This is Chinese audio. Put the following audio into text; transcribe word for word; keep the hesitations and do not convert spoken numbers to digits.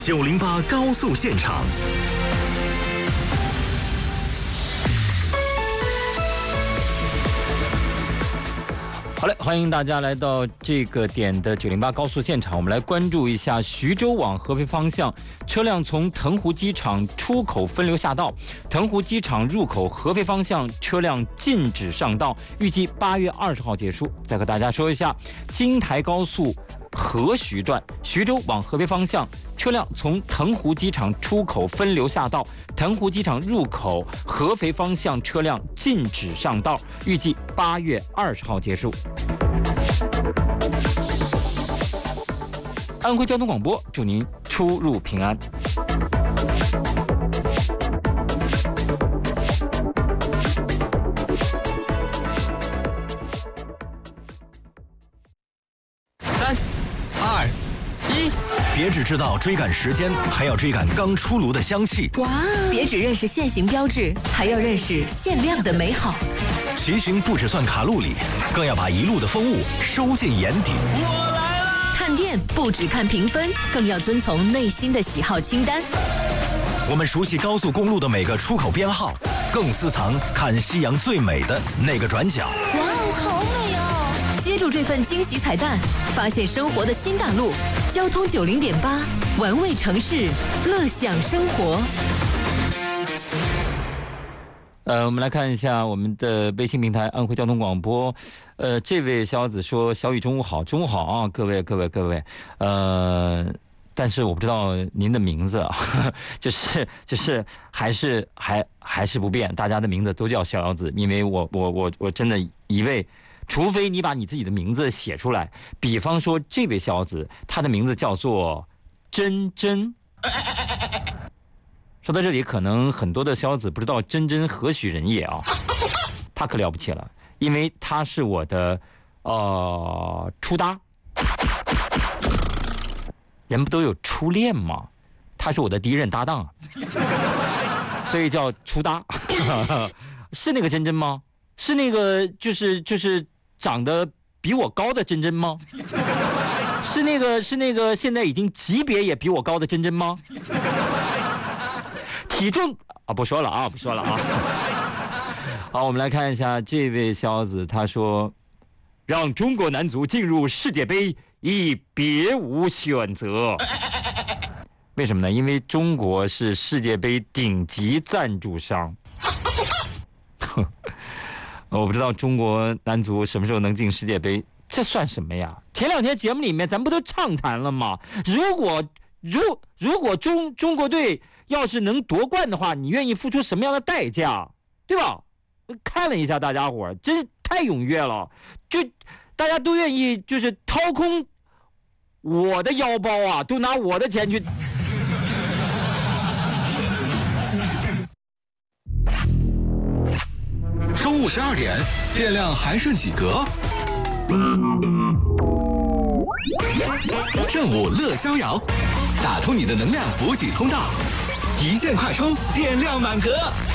九零八高速现场。 好嘞，欢迎大家来到这个点的九零八高速现场，我们来关注一下徐州往合肥方向车辆从腾湖机场出口分流下道，腾湖机场入口合肥方向车辆禁止上道，预计八月二十号结束。再和大家说一下，京台高速合徐段，徐州往合肥方向车辆从腾湖机场出口分流下道，腾湖机场入口合肥方向车辆禁止上道，预计八月二十号结束。安徽交通广播祝您出入平安。 三、二、一，别只知道追赶时间，还要追赶刚出炉的香气。 哇！别只认识限行标志，还要认识限量的美好。 骑行不只算卡路里，更要把一路的风物收进眼底。 我来了！看店不只看评分，更要遵从内心的喜好清单。 我们熟悉高速公路的每个出口编号，更私藏看夕阳最美的那个转角。 哇哦，好美哦！接住这份惊喜彩蛋，发现生活的新大陆。交通九零点八，玩味城市，乐享生活。 呃，我们来看一下我们的微信平台安徽交通广播。呃，这位小子说：“小雨中午好，中午好啊，各位各位各位。”呃，但是我不知道您的名字啊，就是就是还是还还是不变，大家的名字都叫小姚子，因为我我我我真的一位，除非你把你自己的名字写出来，比方说这位小子，他的名字叫做真真。说到这里，可能很多的小子不知道真真何许人也啊，他可了不起了，因为他是我的呃初搭，人不都有初恋吗？他是我的第一任搭档，所以叫初搭。是那个真真吗？是那个就是就是长得比我高的真真吗？是那个是那个现在已经级别也比我高的真真吗？体重啊，不说了啊，不说了啊。好，我们来看一下这位小子，他说：“让中国男足进入世界杯已别无选择。”为什么呢？因为中国是世界杯顶级赞助商。我不知道中国男足什么时候能进世界杯，这算什么呀？前两天节目里面咱不都畅谈了吗？如果如如果中中国队要是能夺冠的话，你愿意付出什么样的代价，对吧？看了一下大家伙，真是太踊跃了，就大家都愿意就是掏空我的腰包啊，都拿我的钱去。 中午十二点，电量还剩几格？正午乐逍遥，打通你的能量补给通道，一键快充，电量满格。